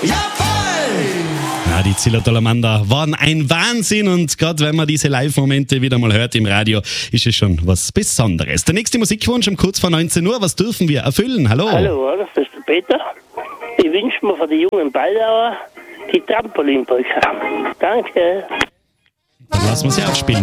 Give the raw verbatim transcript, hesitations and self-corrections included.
Ja, die Zillertaler Manda waren ein Wahnsinn und gerade wenn man diese Live-Momente wieder mal hört im Radio, ist es schon was Besonderes. Der nächste Musikwunsch um kurz vor neunzehn Uhr, was dürfen wir erfüllen? Hallo. Hallo, das ist der Peter. Ich wünsche mir für die jungen Baldauer die Trampolinbrücke. Danke. Dann lassen wir sie aufspielen.